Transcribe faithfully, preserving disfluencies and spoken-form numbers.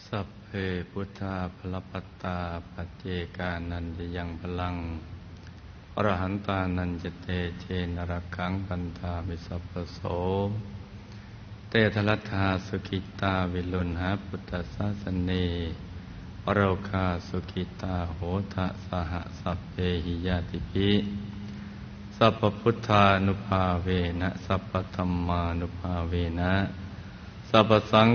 สัพเพพุทธาภลปัตตาปัจเจกานันจะยังพลังอรหันตานันจะเตเชนรคังปันธามิสัพพโสเตทลัทธาสุกิตาวิลุณหาพุทธศาสเนอโรคาสุกิตาโหทะสหสัพเพหิยาติภิสัพพพุทธานุภาเวนะสัพพธัมมานุภาเวนะสัพพสัง